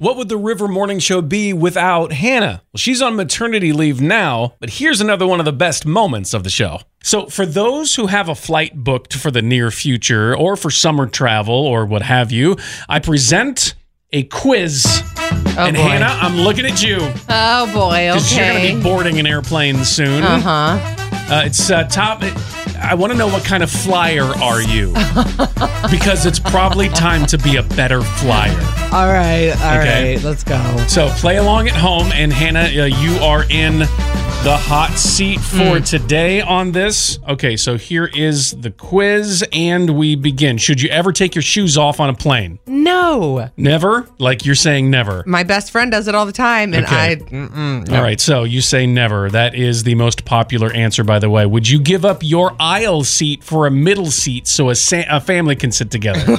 What would the River Morning Show be without Hannah? Well, she's on maternity leave now, but here's another one of the best moments of the show. So for those who have a flight booked for the near future or for summer travel or what have you, I present a quiz. And boy. Hannah, I'm looking at you. Oh, boy, okay. Because you're going to be boarding an airplane soon. It's top... I want to know what kind of flyer are you? Because it's probably time to be a better flyer. All right, let's go. So play along at home, and Hannah, you are in the hot seat for today on this. Okay, so here is the quiz, and we begin. Should you ever take your shoes off on a plane? No. Never? Like you're saying never. My best friend does it all the time, and no. All right, so you say never. That is the most popular answer, by the way. Would you give up your aisle seat for a middle seat so a family can sit together?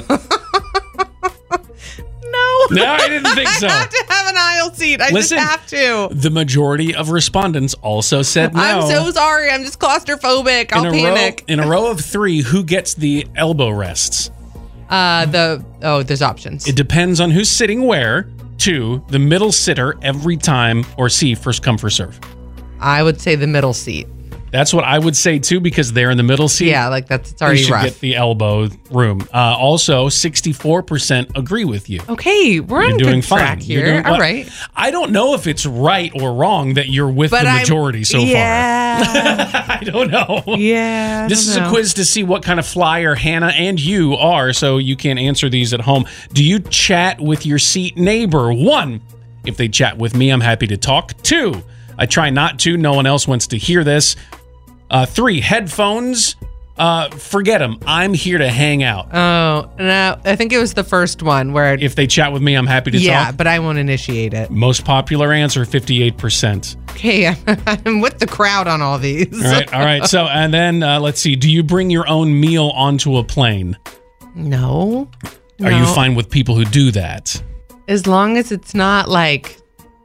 No, I didn't think so. I have to have an aisle seat. Listen, just have to. The majority of respondents also said no. I'm so sorry. I'm just claustrophobic. I'll panic. In a row of three, who gets the elbow rests? There's options. It depends on who's sitting where. 2, the middle sitter every time, or C, first come, first serve. I would say the middle seat. That's what I would say, too, because they're in the middle seat. Yeah, it's already rough. You should get the elbow room. Also, 64% agree with you. Okay, we're on good track here. All right. I don't know if it's right or wrong that you're with the majority so far. I don't know. Yeah. This is a quiz to see what kind of flyer Hannah and you are, so you can answer these at home. Do you chat with your seat neighbor? 1, if they chat with me, I'm happy to talk. 2, I try not to. No one else wants to hear this. 3, headphones. Forget them. I'm here to hang out. Oh, no. I think it was the first one where... If they chat with me, I'm happy to talk. Yeah, but I won't initiate it. Most popular answer, 58%. Okay, I'm with the crowd on all these. All right. So, and then, let's see. Do you bring your own meal onto a plane? No. Are you fine with people who do that? As long as it's not like,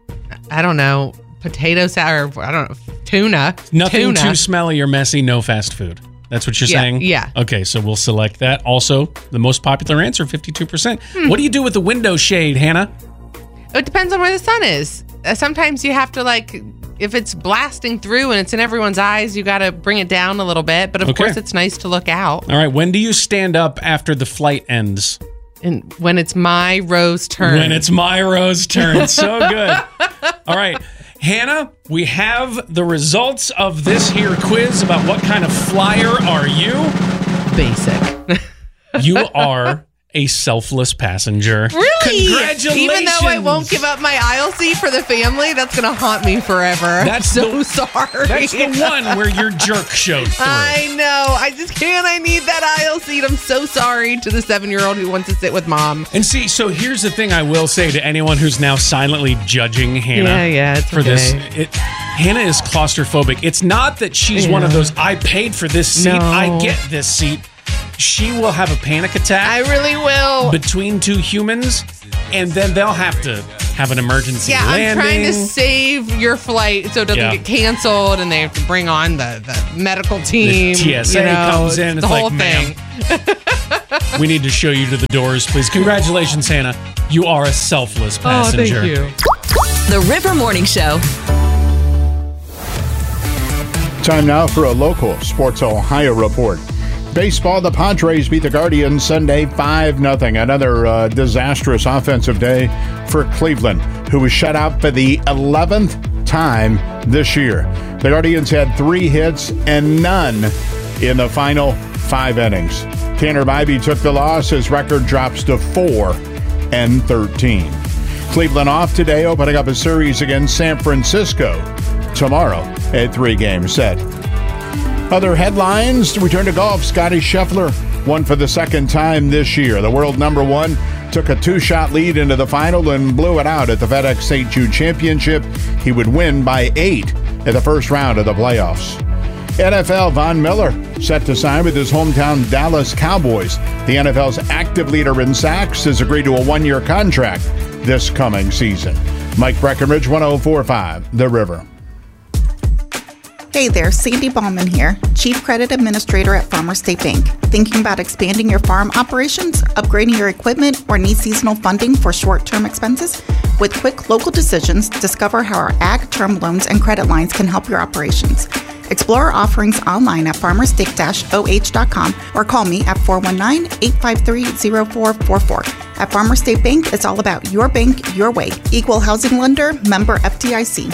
I don't know, potato salad, or I don't know, tuna. Nothing too smelly or messy, no fast food. That's what you're saying? Yeah. Okay, so we'll select that. Also, the most popular answer, 52%. What do you do with the window shade, Hannah? It depends on where the sun is. Sometimes you have to, if it's blasting through and it's in everyone's eyes, you got to bring it down a little bit. But of course, it's nice to look out. All right, when do you stand up after the flight ends? And when it's my rose turn. When it's my rose turn. So good. All right. Hannah, we have the results of this here quiz about what kind of flyer are you? Basic. You are a selfless passenger. Really? Congratulations. Even though I won't give up my aisle seat for the family, that's going to haunt me forever. That's sorry. That's the one where your jerk showed through. I know. I just can't. I need that aisle seat. I'm so sorry to the 7-year-old who wants to sit with mom. And see, so here's the thing I will say to anyone who's now silently judging Hannah it's for this. Hannah is claustrophobic. It's not that she's one of those, I paid for this seat, I get this seat. She will have a panic attack. I really will. Between two humans, and then they'll have to have an emergency landing. I'm trying to save your flight so it doesn't get canceled, and they have to bring on the medical team. The TSA comes in. It's the like, whole thing. We need to show you to the doors, please. Congratulations, Hannah. You are a selfless passenger. Oh, thank you. The River Morning Show. Time now for a local Sports Ohio report. Baseball, the Padres beat the Guardians Sunday 5-0. Another disastrous offensive day for Cleveland, who was shut out for the 11th time this year. The Guardians had 3 hits and none in the final 5 innings. Tanner Bybee took the loss. His record drops to 4-13. Cleveland off today, opening up a series against San Francisco tomorrow, a 3-game set. Other headlines, return to golf. Scottie Scheffler won for the second time this year. The world number 1 took a 2-shot lead into the final and blew it out at the FedEx St. Jude Championship. He would win by 8 at the first round of the playoffs. NFL, Von Miller set to sign with his hometown Dallas Cowboys. The NFL's active leader in sacks has agreed to a 1-year contract this coming season. Mike Breckenridge, 104.5 The River. Hey there, Sandy Ballman here, Chief Credit Administrator at Farmers State Bank. Thinking about expanding your farm operations, upgrading your equipment, or need seasonal funding for short-term expenses? With quick local decisions, discover how our ag term loans and credit lines can help your operations. Explore our offerings online at farmerstate-oh.com or call me at 419-853-0444. At Farmers State Bank, it's all about your bank, your way. Equal housing lender, member FDIC.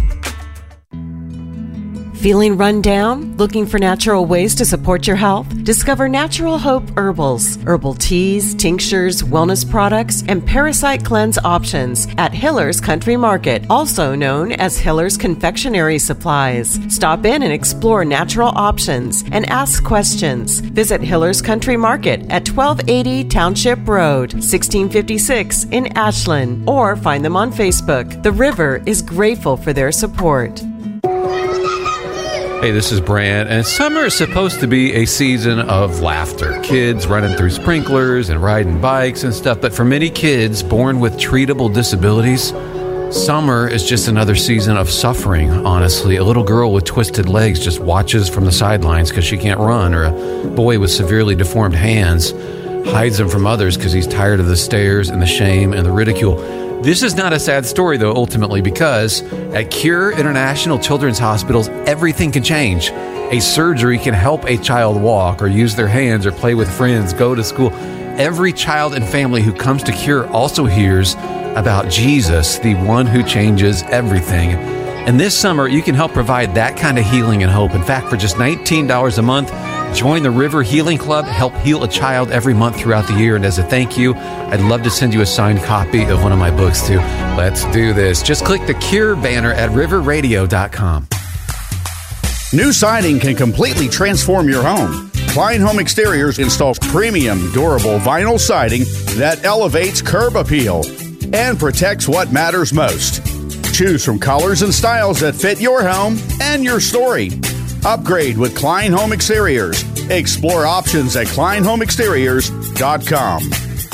Feeling run down? Looking for natural ways to support your health? Discover Natural Hope Herbals, herbal teas, tinctures, wellness products, and parasite cleanse options at Hiller's Country Market, also known as Hiller's Confectionery Supplies. Stop in and explore natural options and ask questions. Visit Hiller's Country Market at 1280 Township Road, 1656 in Ashland, or find them on Facebook. The River is grateful for their support. Hey, this is Brant, and summer is supposed to be a season of laughter. Kids running through sprinklers and riding bikes and stuff, but for many kids born with treatable disabilities, summer is just another season of suffering, honestly. A little girl with twisted legs just watches from the sidelines because she can't run, or a boy with severely deformed hands hides them from others because he's tired of the stares and the shame and the ridicule. This is not a sad story, though, ultimately, because at Cure International Children's Hospitals, everything can change. A surgery can help a child walk or use their hands or play with friends, go to school. Every child and family who comes to Cure also hears about Jesus, the one who changes everything. And this summer, you can help provide that kind of healing and hope. In fact, for just $19 a month, join the River Healing Club, help heal a child every month throughout the year. And as a thank you, I'd love to send you a signed copy of one of my books, too. Let's do this. Just click the Cure banner at riverradio.com. New siding can completely transform your home. Klein Home Exteriors installs premium, durable vinyl siding that elevates curb appeal and protects what matters most. Choose from colors and styles that fit your home and your story. Upgrade with Klein Home Exteriors. Explore options at kleinhomeexteriors.com.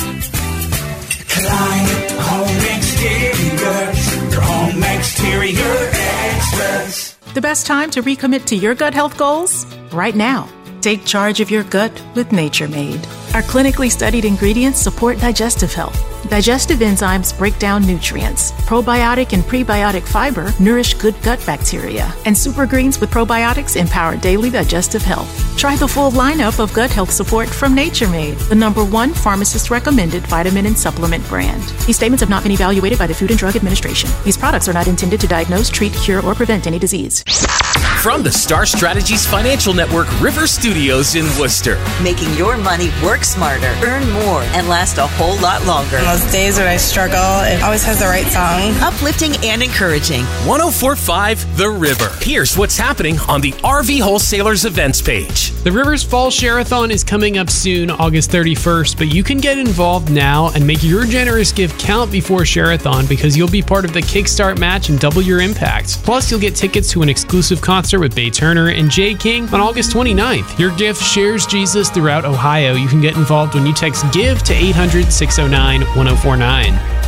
Klein Home Exteriors, your home exterior experts. The best time to recommit to your gut health goals? Right now. Take charge of your gut with Nature Made. Our clinically studied ingredients support digestive health. Digestive enzymes break down nutrients. Probiotic and prebiotic fiber nourish good gut bacteria. And super greens with probiotics empower daily digestive health. Try the full lineup of gut health support from Nature Made, the #1 pharmacist-recommended vitamin and supplement brand. These statements have not been evaluated by the Food and Drug Administration. These products are not intended to diagnose, treat, cure, or prevent any disease. From the Star Strategies Financial Network River Studios in Worcester. Making your money work smarter, earn more, and last a whole lot longer. On those days when I struggle, it always has the right song. Uplifting and encouraging. 104.5 The River. Here's what's happening on the RV Wholesalers events page. The River's Fall Share-a-thon is coming up soon, August 31st, but you can get involved now and make your generous gift count before Share-a-thon because you'll be part of the Kickstart match and double your impact. Plus, you'll get tickets to an exclusive concert with Bay Turner and Jay King on August 29th. Your gift shares Jesus throughout Ohio. You can get involved when you text GIVE to 800-609-1049.